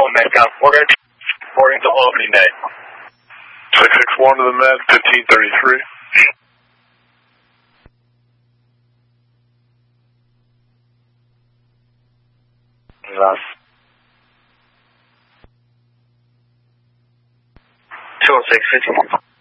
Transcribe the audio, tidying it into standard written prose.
on Med California. Reporting to Albany Med. 661 to the Med, 1533. Yes. 206, 15.